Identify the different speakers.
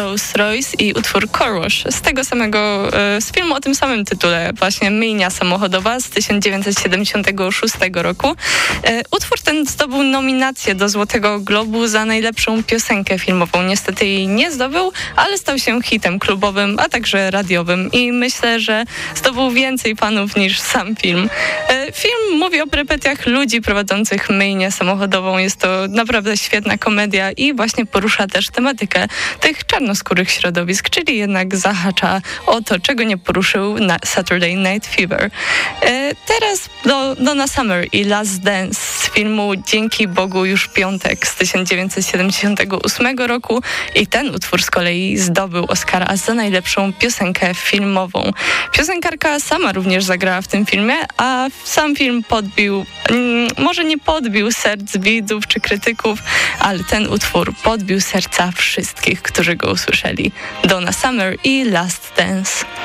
Speaker 1: Rolls-Royce i utwór Car Wash z tego samego, z filmu o tym samym tytule, właśnie Myjnia samochodowa z 1976 roku. Utwór ten zdobył nominację do Złotego Globu za najlepszą piosenkę filmową. Niestety jej nie zdobył, ale stał się hitem klubowym, a także radiowym i myślę, że zdobył więcej fanów niż sam film. Film mówi o perypetiach ludzi prowadzących myjnię samochodową. Jest to naprawdę świetna komedia i właśnie porusza też tematykę tych czarnoskórych środowisk, czyli jednak zahacza o to, czego nie poruszył Saturday Night Fever. Teraz Donna Summer i Last Dance z filmu Dzięki Bogu już piątek z 1978 roku i ten utwór z kolei zdobył Oscara za najlepszą piosenkę filmową. Piosenkarka sama również zagrała w tym filmie, a sam film może nie podbił serc widzów czy krytyków, ale ten utwór podbił serca wszystkich, którzy go usłyszeli. Donna Summer i Last Dance.